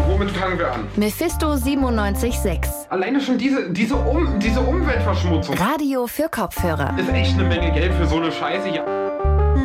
Womit fangen wir an? Mephisto 97.6. Alleine schon diese Umweltverschmutzung. Radio für Kopfhörer. Ist echt eine Menge Geld für so eine Scheiße. Ja.